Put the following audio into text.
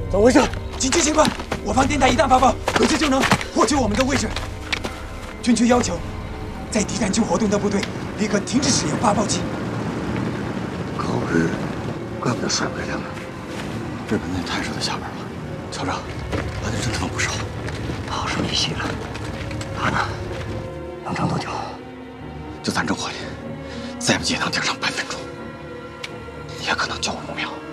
怎么回事？ 紧急情况！我方电台一旦发报，可知就能获取我们的位置。军区要求，在敌占区活动的部队立刻停止使用发报器。 狗日，怪不得甩不开他们。 日本那太师都下边了，瞧着，来的真他妈不少。 好是没戏了，他呢？能撑多久？ 就咱这火力，再不济也能顶上半分钟，也可能就我目标。